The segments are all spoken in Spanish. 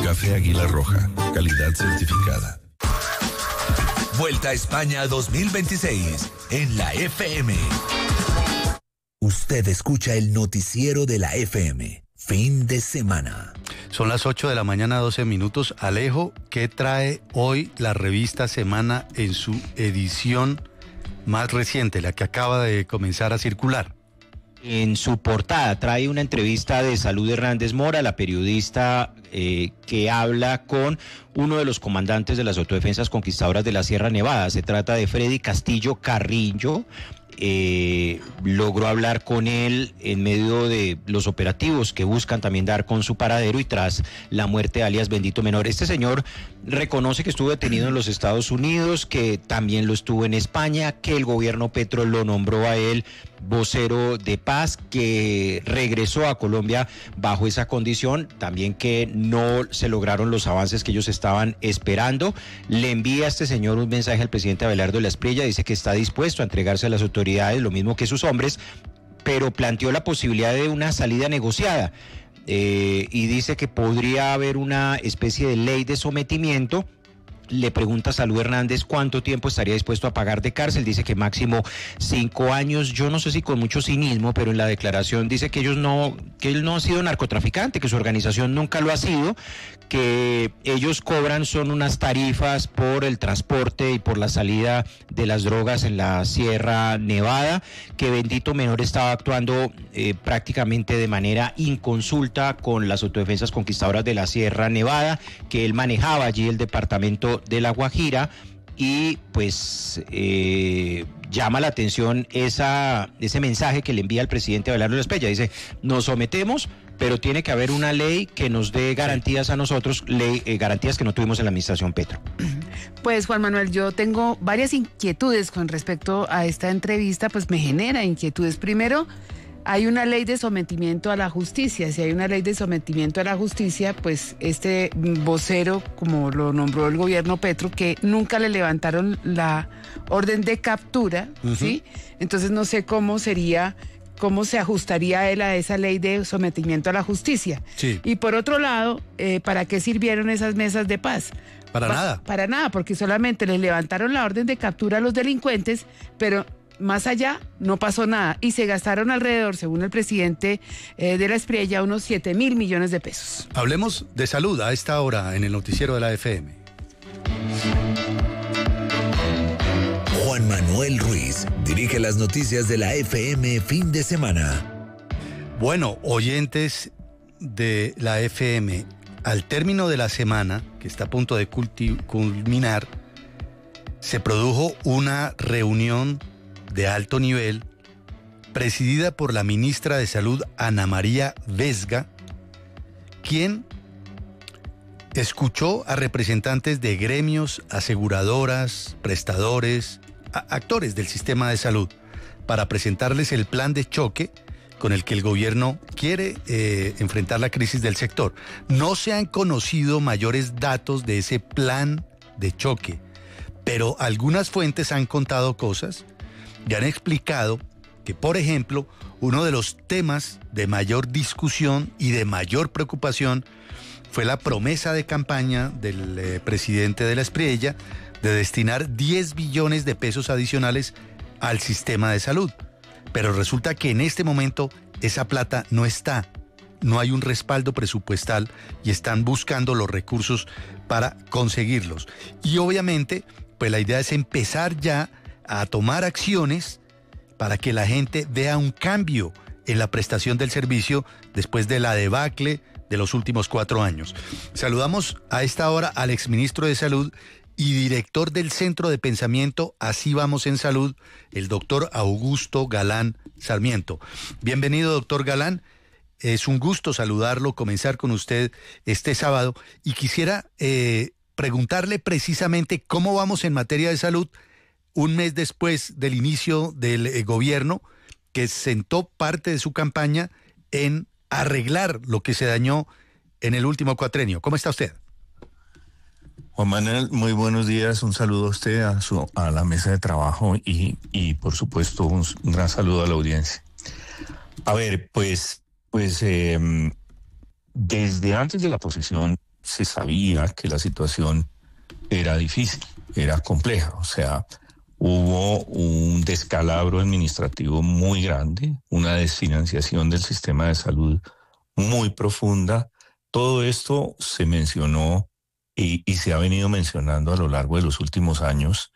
Café Águila Roja, calidad certificada. Vuelta a España 2026 en la FM. Usted escucha el noticiero de la FM. Fin de semana. Son las 8 de la mañana, 12 minutos. Alejo, ¿qué trae hoy la revista Semana en su edición más reciente, la que acaba de comenzar a circular? En su portada trae una entrevista de Salud Hernández Mora, la periodista que habla con uno de los comandantes de las autodefensas conquistadoras de la Sierra Nevada. Se trata de Freddy Castillo Carrillo. Logró hablar con él en medio de los operativos que buscan también dar con su paradero y tras la muerte de alias Bendito Menor. Este señor reconoce que estuvo detenido en los Estados Unidos, que también lo estuvo en España, que el gobierno Petro lo nombró a él vocero de paz, que regresó a Colombia bajo esa condición, también que no se lograron los avances que ellos estaban esperando. Le envía a este señor un mensaje al presidente Abelardo de la Espriella, dice que está dispuesto a entregarse a las autoridades, lo mismo que sus hombres, pero planteó la posibilidad de una salida negociada y dice que podría haber una especie de ley de sometimiento. Le pregunta a Salud Hernández cuánto tiempo estaría dispuesto a pagar de cárcel, dice que máximo 5 años, yo no sé si con mucho cinismo, pero en la declaración dice que él no ha sido narcotraficante, que su organización nunca lo ha sido, que ellos cobran son unas tarifas por el transporte y por la salida de las drogas en la Sierra Nevada, que Bendito Menor estaba actuando prácticamente de manera inconsulta con las autodefensas conquistadoras de la Sierra Nevada, que él manejaba allí el departamento de La Guajira y pues llama la atención ese mensaje que le envía el presidente Abelardo de la Espriella. Dice, nos sometemos, pero tiene que haber una ley que nos dé garantías a nosotros, garantías que no tuvimos en la administración Petro. Pues Juan Manuel, yo tengo varias inquietudes con respecto a esta entrevista, pues me genera inquietudes. Primero, hay una ley de sometimiento a la justicia. Si hay una ley de sometimiento a la justicia, pues este vocero, como lo nombró el gobierno Petro, que nunca le levantaron la orden de captura, ¿sí? Entonces no sé cómo se ajustaría él a esa ley de sometimiento a la justicia. Sí. Y por otro lado, ¿para qué sirvieron esas mesas de paz? Para nada. Para nada, porque solamente les levantaron la orden de captura a los delincuentes, pero más allá no pasó nada y se gastaron alrededor, según el presidente de la Espriella, unos 7.000 millones de pesos. Hablemos de salud a esta hora en el noticiero de la FM. Juan Manuel Ruiz dirige las noticias de la FM fin de semana. Bueno, oyentes de la FM, al término de la semana, que está a punto de culminar, se produjo una reunión de alto nivel presidida por la ministra de Salud, Ana María Vesga, quien escuchó a representantes de gremios, aseguradoras, prestadores, actores del sistema de salud para presentarles el plan de choque con el que el gobierno quiere enfrentar la crisis del sector. No se han conocido mayores datos de ese plan de choque, pero algunas fuentes han contado cosas y han explicado que, por ejemplo, uno de los temas de mayor discusión y de mayor preocupación fue la promesa de campaña del presidente de la Espriella de destinar 10 billones de pesos adicionales al sistema de salud. Pero resulta que en este momento esa plata no está, no hay un respaldo presupuestal y están buscando los recursos para conseguirlos. Y obviamente, pues la idea es empezar ya a tomar acciones para que la gente vea un cambio en la prestación del servicio después de la debacle de los últimos 4 años. Saludamos a esta hora al exministro de Salud y director del Centro de Pensamiento Así Vamos en Salud, el doctor Augusto Galán Sarmiento. Bienvenido, doctor Galán. Es un gusto saludarlo, comenzar con usted este sábado y quisiera preguntarle precisamente cómo vamos en materia de salud un mes después del inicio del gobierno que sentó parte de su campaña en arreglar lo que se dañó en el último cuatrenio. ¿Cómo está usted? Juan Manuel, muy buenos días. Un saludo a usted, a la mesa de trabajo y por supuesto un gran saludo a la audiencia. A ver, pues desde antes de la posesión se sabía que la situación era difícil, era compleja, o sea, hubo un descalabro administrativo muy grande, una desfinanciación del sistema de salud muy profunda. Todo esto se mencionó y se ha venido mencionando a lo largo de los últimos años,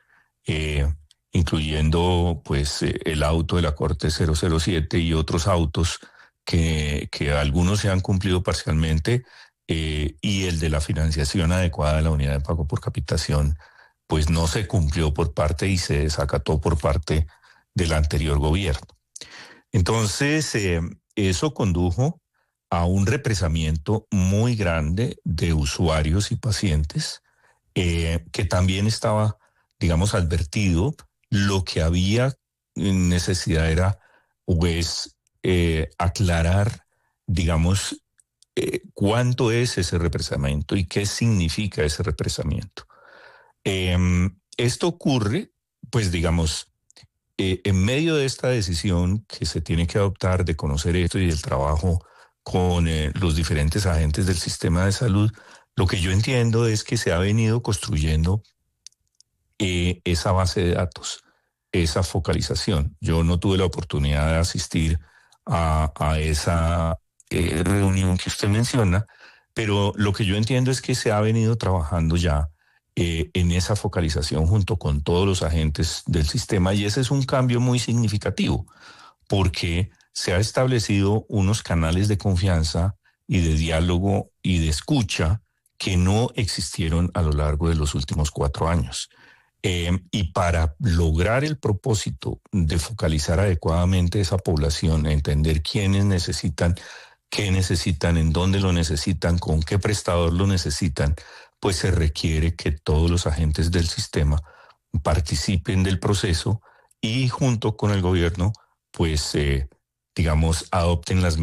incluyendo pues el auto de la Corte 007 y otros autos que algunos se han cumplido parcialmente, y el de la financiación adecuada de la unidad de pago por capitación pues no se cumplió por parte y se desacató por parte del anterior gobierno. Entonces, eso condujo a un represamiento muy grande de usuarios y pacientes, que también estaba, digamos, advertido. Lo que había necesidad era, pues, aclarar, digamos, cuánto es ese represamiento y qué significa ese represamiento. Esto ocurre, pues digamos, en medio de esta decisión que se tiene que adoptar de conocer esto y del trabajo con los diferentes agentes del sistema de salud, lo que yo entiendo es que se ha venido construyendo esa base de datos, esa focalización. Yo no tuve la oportunidad de asistir a esa reunión que usted menciona, pero lo que yo entiendo es que se ha venido trabajando ya en esa focalización junto con todos los agentes del sistema, y ese es un cambio muy significativo porque se ha establecido unos canales de confianza y de diálogo y de escucha que no existieron a lo largo de los últimos 4 años. Y para lograr el propósito de focalizar adecuadamente esa población, entender quiénes necesitan, qué necesitan, en dónde lo necesitan, con qué prestador lo necesitan, pues se requiere que todos los agentes del sistema participen del proceso y junto con el gobierno, pues, digamos, adopten las